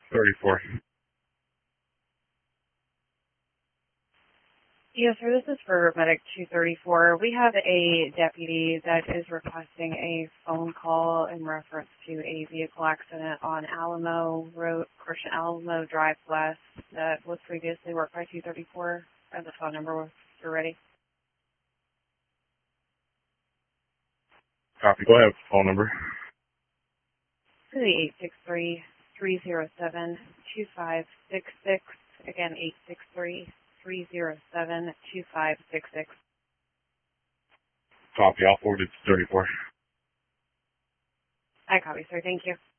34. Yes, sir. This is for Medic 234. We have a deputy that is requesting a phone call in reference to a vehicle accident on Alamo Road, Christian Alamo Drive West that was previously worked by 234. I have the phone number if you're ready. Copy. Go ahead. Phone number. 863-307-2566. Again, 863-307-2566. Copy. I'll forward it to 34. I copy, sir. Thank you.